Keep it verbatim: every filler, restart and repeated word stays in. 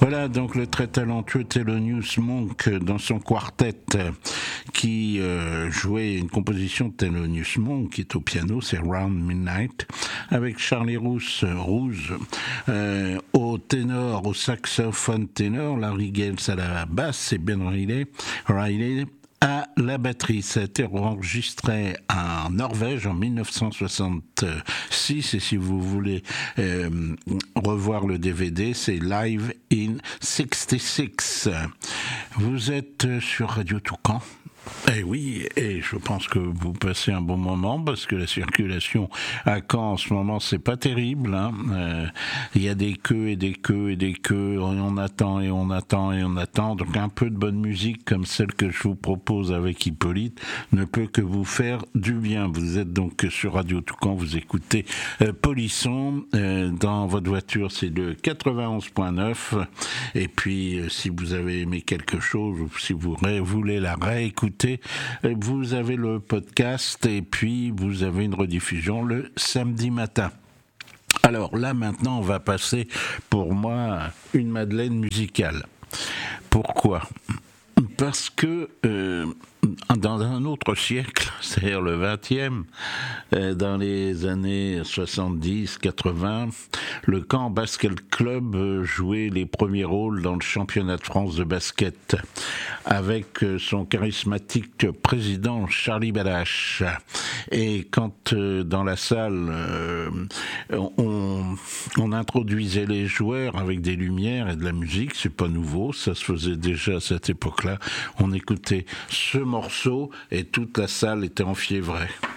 Voilà donc le très talentueux Thelonious Monk dans son quartet qui euh, jouait une composition de Thelonious Monk qui est au piano, c'est Round Midnight, avec Charlie Rousse, Rouge euh, au ténor, au saxophone ténor, Larry Gales à la basse et Ben Riley, Riley à la batterie. Ça a été enregistré en Norvège en dix-neuf cent soixante-six et si vous voulez euh, revoir le D V D, c'est Live in soixante-six. Vous êtes sur Radio Toucan. Eh oui, et je pense que vous passez un bon moment parce que la circulation à Caen en ce moment c'est pas terrible. Hein. Euh, il y a des queues et des queues et des queues. On attend et on attend et on attend. Donc un peu de bonne musique comme celle que je vous propose avec Hippolyte ne peut que vous faire du bien. Vous êtes donc sur Radio Toucan, vous écoutez euh, Polisson. Euh, dans votre voiture c'est le quatre-vingt-onze point neuf. Et puis euh, si vous avez aimé quelque chose ou si vous ré- voulez la réécouter, vous avez le podcast et puis vous avez une rediffusion le samedi matin. Alors là maintenant on va passer pour moi une Madeleine musicale. Pourquoi ? Parce que euh, dans un autre siècle, c'est-à-dire le vingtième, euh, dans les années soixante-dix quatre-vingts, le Caen Basket Club jouait les premiers rôles dans le championnat de France de basket avec son charismatique président Charlie Badache. Et quand euh, dans la salle euh, on, on introduisait les joueurs avec des lumières et de la musique, c'est pas nouveau, ça se faisait déjà à cette époque-là. On écoutait ce morceau et toute la salle était enfiévrée.